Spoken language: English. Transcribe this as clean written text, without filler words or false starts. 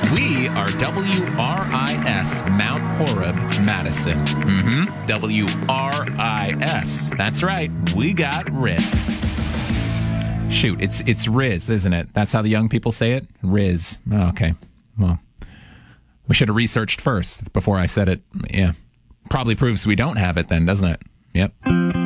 We are WRIS, Mount Horeb, Madison. WRIS. That's right. We got RIS. Shoot, it's Riz, isn't it? That's how the young people say it? Riz. Oh, okay. Well, we should have researched first before I said it. Yeah. Probably proves we don't have it then, doesn't it? Yep.